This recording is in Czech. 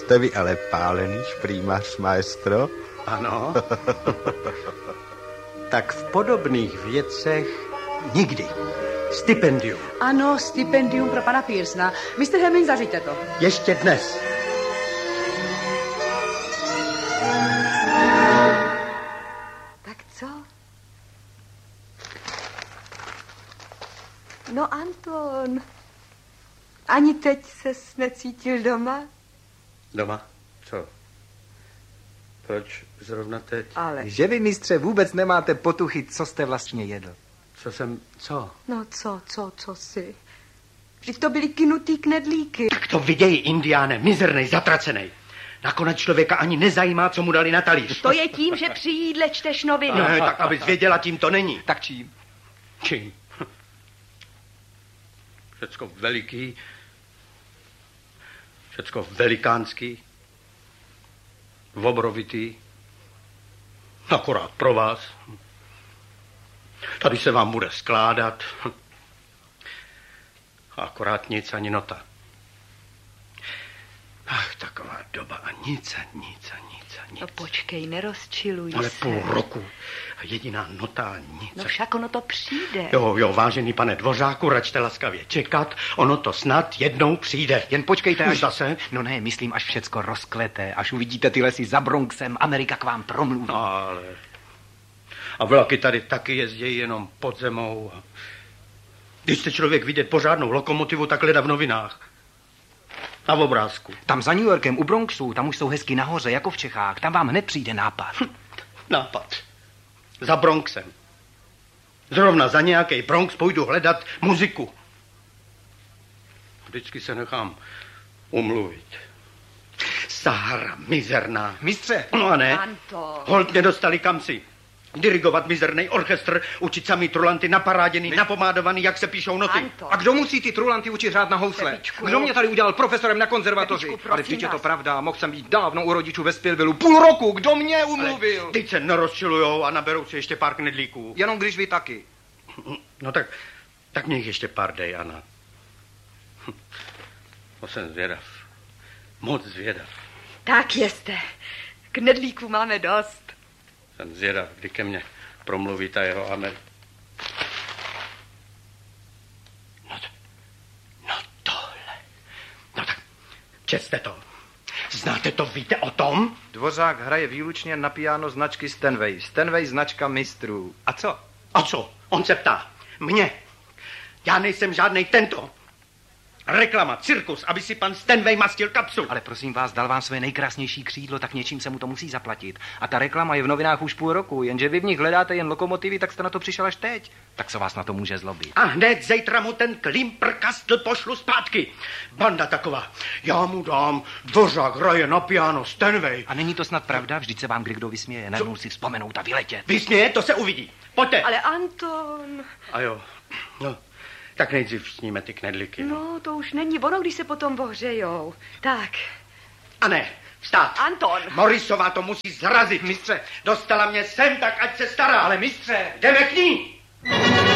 Jste vy ale pálený šprýmař, maestro? Ano. Tak v podobných věcech nikdy. Stipendium. Ano, stipendium pro pana Pearsona. Mr. Hemming, zařiďte to. Ještě dnes. Tak co? No, Anton, ani teď ses necítil doma? Doma? Co? Proč zrovna teď? Ale... Že vy, mistře, vůbec nemáte potuchy, co jste vlastně jedl? Co? No co si? Vždyť to byly kynutý knedlíky. Tak to viděj, Indiáne, mizernej, zatracenej. Nakonec člověka ani nezajímá, co mu dali na talíř. To je tím, že při jídle čteš noviny. Ne, tak abys věděla, tím to není. Tak čím? Čím? Všecko veliký, všecko velikánský, obrovitý, akorát pro vás. Tady se vám bude skládat. Akorát nic ani nota. Ach, taková doba a nic. No počkej, nerozčiluj ale se. půl roku a jediná nota a nic. No však ono to přijde. Jo, vážený pane Dvořáku, račte laskavě čekat, ono to snad jednou přijde. Jen počkejte, až... Zase? No ne, myslím, až všecko rozklete, až uvidíte ty lesy za Bronxem, Amerika k vám promluví. Ale... A vlaky tady taky jezdí jenom pod zemou. Když chce člověk vidět pořádnou lokomotivu, tak hledá v novinách. Na obrázku. Tam za New Yorkem u Bronxu, tam už jsou hezky nahoře, jako v Čechách. Tam vám hned přijde nápad. Nápad. Za Bronxem. Zrovna za nějaký Bronx půjdu hledat muziku. Vždycky se nechám umluvit. Sahara mizerná. Mistře. No a ne. Anto. Holt mě dostali kam si. Dirigovat mizerný orchestr, učit samý trulanty naparáděný, napomádovaný, jak se píšou noty. Anto. A kdo musí ty trulanty učit hrát na housle? Pepičku. Kdo mě tady udělal profesorem na konzervatoři? Pepičku, Ale vždyť je to vás. pravda, mohl jsem být dávno u rodičů ve Spillvillu. Půl roku, kdo mě umluvil? Teď se nerozčilujou a naberou si ještě pár knedlíků. Jenom když vy taky. No tak mě jich ještě pár dej, Anna. To jsem zvědav. Moc zvědav. Tak jeste. Knedlíků máme dost. Jsem zvědav, kdy ke mně promluví ta jeho Amerika. No tohle. No tak, česte to. Znáte to, víte o tom? Dvořák hraje výlučně na piano značky Steinway. Steinway značka mistrů. A co? A co? On se ptá. Mě. Já nejsem žádnej tento. Reklama, cirkus, aby si pan Steinway mastil kapsu. Ale prosím vás, dal vám své nejkrásnější křídlo, tak něčím se mu to musí zaplatit. A ta reklama je v novinách už půl roku, jenže vy v nich hledáte jen lokomotivy, tak jste na to přišel až teď. Tak co vás na to může zlobit? A hned zítra mu ten klimprkastl pošlu zpátky. Banda taková. Já mu dám, Dvořák hraje na piano, Steinway. A není to snad pravda? Vždyť se vám kdo vysměje. Najednou si vzpomenout a vyletět. Vysměje, to se uvidí. Pojďte. Ale Anton... A jo, no, tak nejdřív sníme ty knedlíky. No, to už není ono, když se potom ohřejou. Tak. A ne, vstát. Anton. Morrisová to musí zrazit. Mistře. Dostala mě sem, tak ať se stará. Ale mistře. Jdeme k ní.